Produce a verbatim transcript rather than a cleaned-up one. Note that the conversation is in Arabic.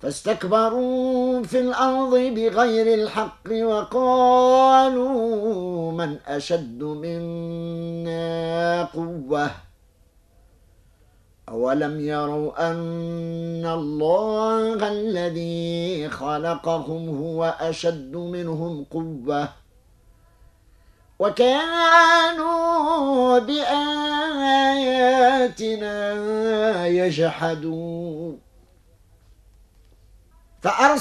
فاستكبروا في الأرض بغير الحق وقالوا من أشد منا قوة أولم يروا أن الله الذي خلقهم هو أشد منهم قوة وكانوا بآياتنا يجحدون فأرسلنا